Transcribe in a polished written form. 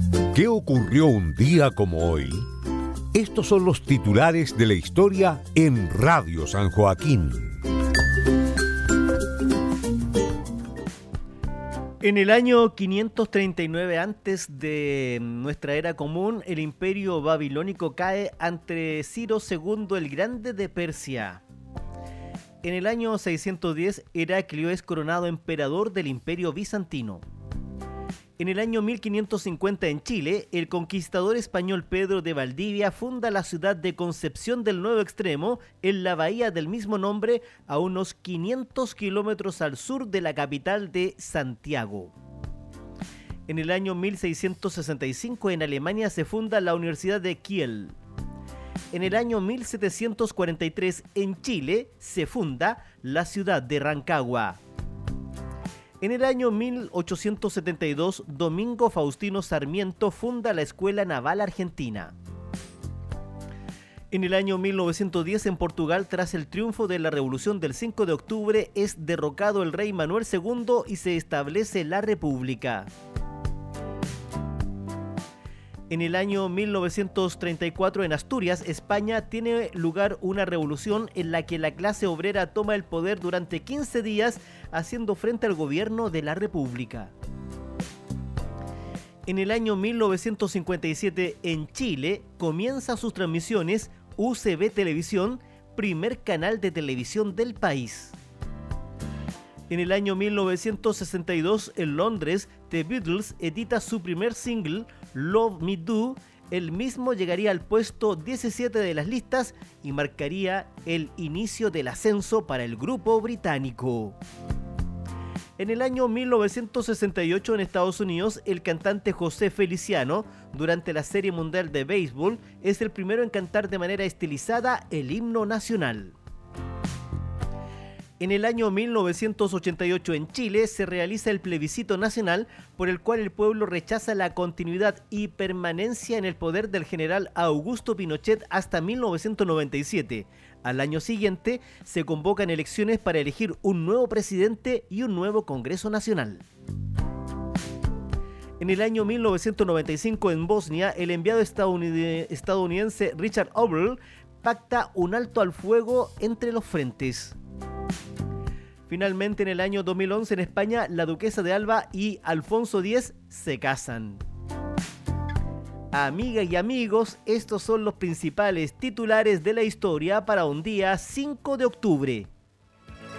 ¿Qué ocurrió un día como hoy? Estos son los titulares de la historia en Radio San Joaquín. En el año 539 antes de nuestra era común, el imperio babilónico cae ante Ciro II el Grande de Persia. En el año 610, Heraclio es coronado emperador del Imperio Bizantino. En el año 1550 en Chile, el conquistador español Pedro de Valdivia funda la ciudad de Concepción del Nuevo Extremo, en la bahía del mismo nombre, a unos 500 kilómetros al sur de la capital de Santiago. En el año 1665 en Alemania se funda la Universidad de Kiel. En el año 1743 en Chile se funda la ciudad de Rancagua. En el año 1872, Domingo Faustino Sarmiento funda la Escuela Naval Argentina. En el año 1910, en Portugal, tras el triunfo de la Revolución del 5 de octubre, es derrocado el rey Manuel II y se establece la República. En el año 1934, en Asturias, España, tiene lugar una revolución en la que la clase obrera toma el poder durante 15 días, haciendo frente al gobierno de la República. En el año 1957, en Chile, comienza sus transmisiones UCB Televisión, primer canal de televisión del país. En el año 1962, en Londres, The Beatles edita su primer single, Love Me Do. El mismo llegaría al puesto 17 de las listas y marcaría el inicio del ascenso para el grupo británico. En el año 1968 en Estados Unidos, el cantante José Feliciano, durante la Serie Mundial de Béisbol, es el primero en cantar de manera estilizada el himno nacional. En el año 1988 en Chile se realiza el plebiscito nacional por el cual el pueblo rechaza la continuidad y permanencia en el poder del general Augusto Pinochet hasta 1997. Al año siguiente se convocan elecciones para elegir un nuevo presidente y un nuevo Congreso Nacional. En el año 1995 en Bosnia, el enviado estadounidense Richard Obrell pacta un alto al fuego entre los frentes. Finalmente, en el año 2011 en España, la duquesa de Alba y Alfonso X se casan. Amigas y amigos, estos son los principales titulares de la historia para un día 5 de octubre.